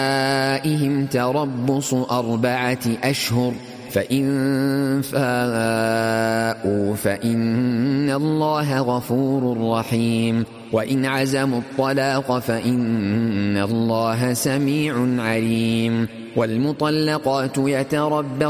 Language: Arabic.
نِسَائِهِمْ تَرَبُّصُ 4 أشهر فإن فاءوا فإن الله غفور رحيم وإن عزموا الطلاق فإن الله سميع عليم والمطلقات يتربصن